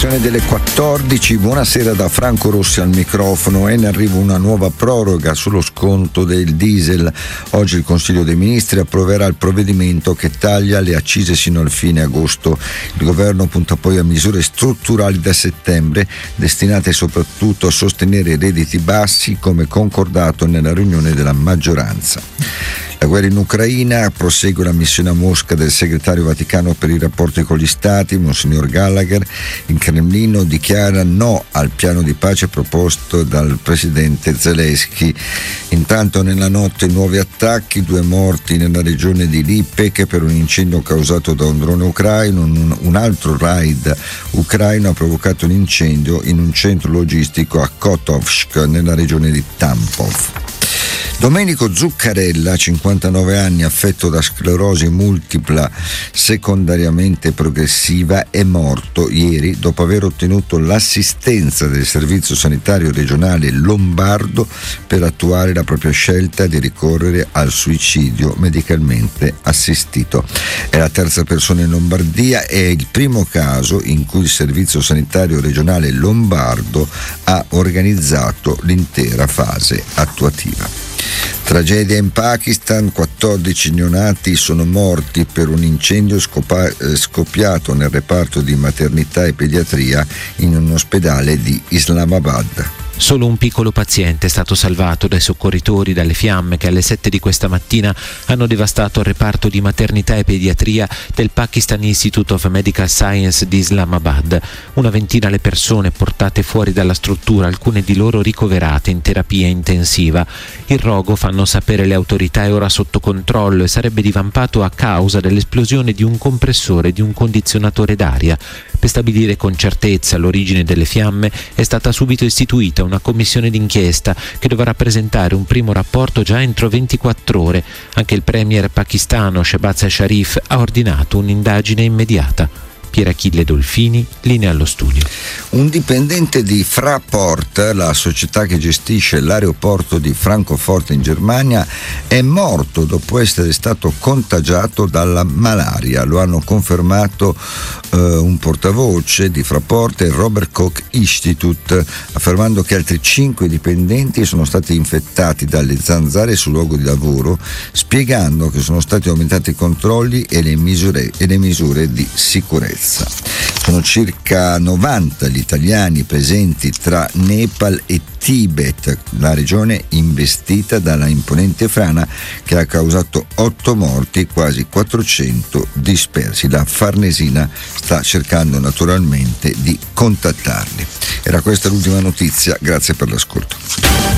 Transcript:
Edizione delle 14, buonasera da Franco Rossi al microfono. È in arrivo una nuova proroga sullo sconto del diesel. Oggi il Consiglio dei Ministri approverà il provvedimento che taglia le accise sino al fine agosto. Il governo punta poi a misure strutturali da settembre, destinate soprattutto a sostenere i redditi bassi, come concordato nella riunione della maggioranza. La guerra in Ucraina, prosegue la missione a Mosca del segretario Vaticano per i rapporti con gli Stati, Monsignor Gallagher. Il Cremlino dichiara no al piano di pace proposto dal presidente Zelensky. Intanto nella notte nuovi attacchi, 2 morti nella regione di Lipek per un incendio causato da un drone ucraino. Un altro raid ucraino ha provocato un incendio in un centro logistico a Kotovsk nella regione di Tampov. Domenico Zuccarella, 59 anni, affetto da sclerosi multipla secondariamente progressiva, è morto ieri dopo aver ottenuto l'assistenza del Servizio Sanitario Regionale Lombardo per attuare la propria scelta di ricorrere al suicidio medicalmente assistito. È la terza persona in Lombardia, è il primo caso in cui il Servizio Sanitario Regionale Lombardo ha organizzato l'intera fase attuativa. Tragedia in Pakistan, 14 neonati sono morti per un incendio scoppiato nel reparto di maternità e pediatria in un ospedale di Islamabad. Solo un piccolo paziente è stato salvato dai soccorritori dalle fiamme che alle 7 di questa mattina hanno devastato il reparto di maternità e pediatria del Pakistan Institute of Medical Science di Islamabad. Una ventina le persone portate fuori dalla struttura, alcune di loro ricoverate in terapia intensiva. Il rogo, fanno sapere le autorità, è ora sotto controllo e sarebbe divampato a causa dell'esplosione di un compressore di un condizionatore d'aria. Per stabilire con certezza l'origine delle fiamme è stata subito istituita una commissione d'inchiesta che dovrà presentare un primo rapporto già entro 24 ore. Anche il premier pakistano Shehbaz Sharif ha ordinato un'indagine immediata. Pier Achille Dolfini, linea allo studio. Un dipendente di Fraport, la società che gestisce l'aeroporto di Francoforte in Germania, è morto dopo essere stato contagiato dalla malaria. Lo hanno confermato un portavoce di Fraport e il Robert Koch Institute, affermando che altri 5 dipendenti sono stati infettati dalle zanzare sul luogo di lavoro, spiegando che sono stati aumentati i controlli e le misure di sicurezza. Sono circa 90 gli italiani presenti tra Nepal e Tibet, la regione investita dalla imponente frana che ha causato 8 morti e quasi 400 dispersi. La Farnesina sta cercando naturalmente di contattarli. Era questa l'ultima notizia, grazie per l'ascolto.